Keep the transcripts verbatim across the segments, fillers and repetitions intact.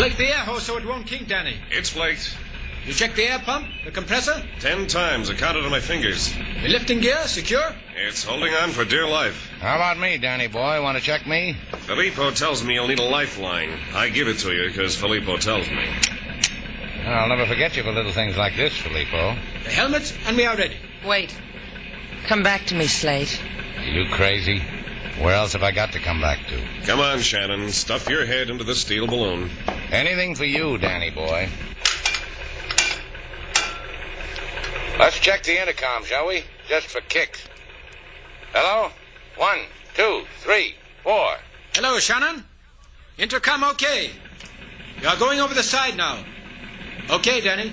Flake the air hose so it won't kink, Danny. It's flaked. You checked the air pump, the compressor? Ten times. I counted on my fingers. The lifting gear, secure? It's holding on for dear life. How about me, Danny boy? Want to check me? Filippo tells me you'll need a lifeline. I give it to you because Filippo tells me. I'll never forget you for little things like this, Filippo. The helmet and me are ready. Wait. Come back to me, Slate. You crazy? Where else have I got to come back to? Come on, Shannon. Stuff your head into the steel balloon. Anything for you, Danny boy. Let's check the intercom, shall we? Just for kicks. Hello? One, two, three, four. Hello, Shannon. Intercom okay. You are going over the side now. Okay, Danny.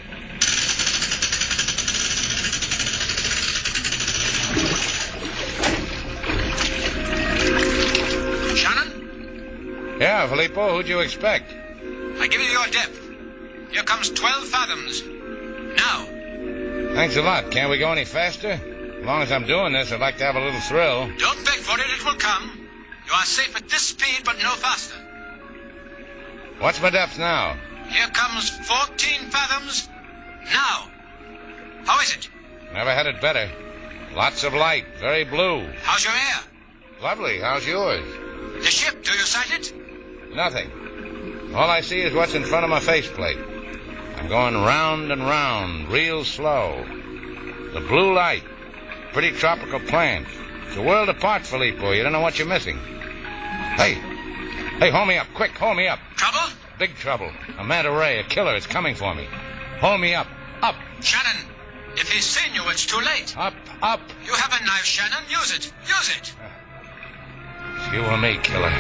Shannon? Yeah, Filippo, who'd you expect? I give you your depth. Here comes twelve fathoms. Now. Thanks a lot. Can't we go any faster? As long as I'm doing this, I'd like to have a little thrill. Don't beg for it, it will come. You are safe at this speed, but no faster. What's my depth now? Here comes fourteen fathoms. Now. How is it? Never had it better. Lots of light, very blue. How's your air? Lovely. How's yours? The ship, do you sight it? Nothing. All I see is what's in front of my faceplate. I'm going round and round, real slow. The blue light. Pretty tropical plants. It's a world apart, Filippo. You don't know what you're missing. Hey. Hey, hold me up. Quick, hold me up. Trouble? Big trouble. A manta ray, a killer. It's coming for me. Hold me up. Up. Shannon, if he's seen you, it's too late. Up, up. You have a knife, Shannon. Use it. Use it. It's you or me, killer.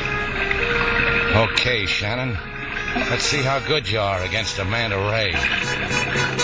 Okay, Shannon. Let's see how good you are against a manta ray.